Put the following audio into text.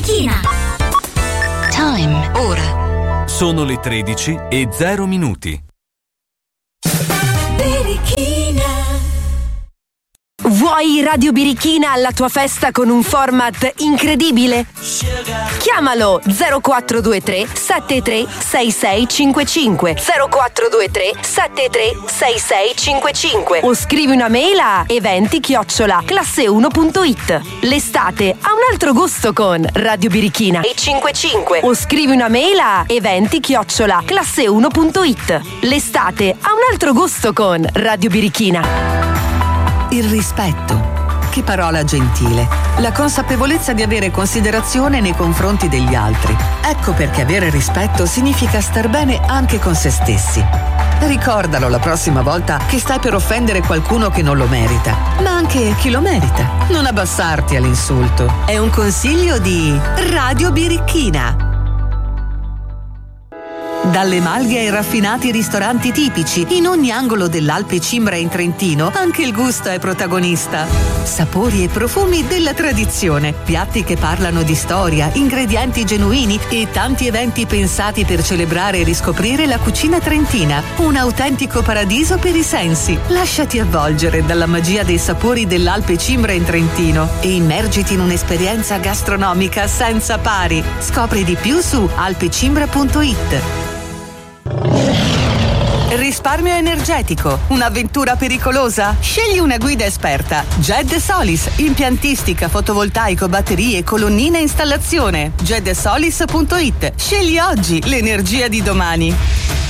Birichina. Time. Ora. Sono le 13:0. Birichina. Vuoi Radio Birichina alla tua festa con un format incredibile? Chiamalo 0423 73 6655 0423 73 6655 o scrivi una mail a eventi@classe1.it. L'estate ha un altro gusto con Radio Birichina e 55 o scrivi una mail a eventi@classe1.it. L'estate ha un altro gusto con Radio Birichina. Il rispetto. Che parola gentile. La consapevolezza di avere considerazione nei confronti degli altri. Ecco perché avere rispetto significa star bene anche con se stessi. Ricordalo la prossima volta che stai per offendere qualcuno che non lo merita, ma anche chi lo merita. Non abbassarti all'insulto. È un consiglio di Radio Birichina. Dalle malghe ai raffinati ristoranti tipici, in ogni angolo dell'Alpe Cimbra in Trentino, anche il gusto è protagonista. Sapori e profumi della tradizione, piatti che parlano di storia, ingredienti genuini e tanti eventi pensati per celebrare e riscoprire la cucina trentina. Un autentico paradiso per i sensi. Lasciati avvolgere dalla magia dei sapori dell'Alpe Cimbra in Trentino e immergiti in un'esperienza gastronomica senza pari. Scopri di più su alpecimbra.it. Risparmio energetico, un'avventura pericolosa? Scegli una guida esperta. Ged Solis, impiantistica, fotovoltaico, batterie, colonnine e installazione. gedsolis.it. Scegli oggi l'energia di domani.